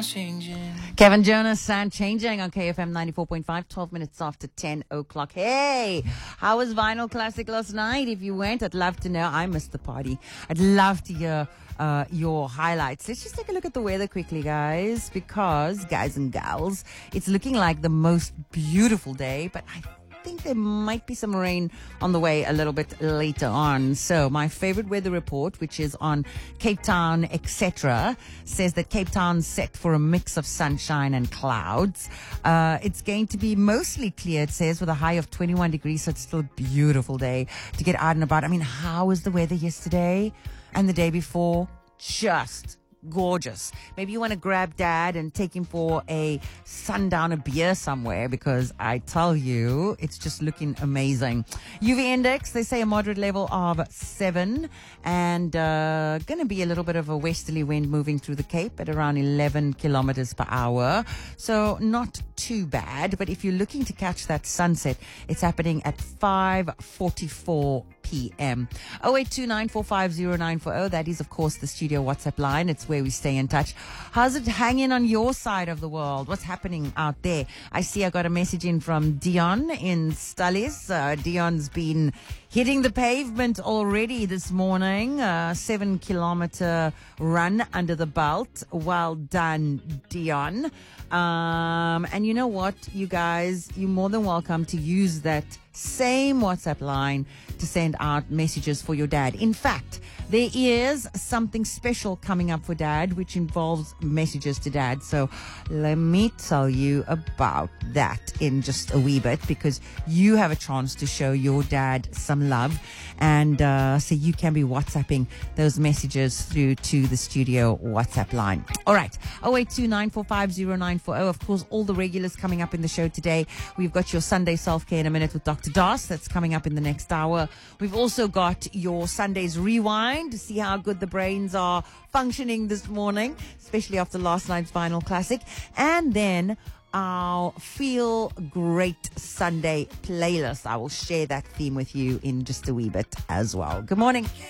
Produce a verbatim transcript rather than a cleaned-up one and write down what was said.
Changing. Kevin Jonas, Sound Changing on K F M ninety-four point five, twelve minutes after ten o'clock. Hey, how was Vinyl Classic last night? If you went, I'd love to know. I missed the party. I'd love to hear uh, your highlights. Let's just take a look at the weather quickly, guys, because, guys and gals, it's looking like the most beautiful day, but I think there might be some rain on the way a little bit later on. So my favorite weather report, which is on Cape Town, et cetera, says that Cape Town's set for a mix of sunshine and clouds. Uh, it's going to be mostly clear, it says, with a high of twenty-one degrees. So it's still a beautiful day to get out and about. I mean, how was the weather yesterday and the day before? Just gorgeous. Maybe you want to grab dad and take him for a sundowner beer somewhere, because I tell you, it's just looking amazing. U V index, they say a moderate level of seven, and uh, going to be a little bit of a westerly wind moving through the Cape at around eleven kilometers per hour. So not too bad. But if you're looking to catch that sunset, it's happening at five forty-four p.m. oh eight two nine four five zero nine four zero. That is, of course, the studio WhatsApp line. It's where we stay in touch. How's it hanging on your side of the world? What's happening out there? I see I got a message in from Dion in Stallis. Uh, Dion's been hitting the pavement already this morning. Uh, seven kilometer run under the belt. Well done, Dion. Um, and you know what, you guys, you're more than welcome to use that same WhatsApp line to send out messages for your dad. In fact, there is something special coming up for dad, which involves messages to dad. So let me tell you about that in just a wee bit, because you have a chance to show your dad some love. And uh, so you can be WhatsApping those messages through to the studio WhatsApp line. All right. oh eight two nine four five zero nine four zero. Of course, all the regulars coming up in the show today. We've got your Sunday self-care in a minute with Doctor Das. That's coming up in the next hour. We've also got your Sunday's rewind to see how good the brains are functioning this morning, especially after last night's Vinyl Classic. And then our Feel Great Sunday playlist. I will share that theme with you in just a wee bit as well. Good morning.